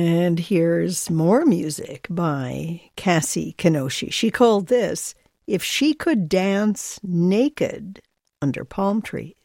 And here's more music by Cassie Kenoshi. She called this If She Could Dance Naked Under Palm Trees.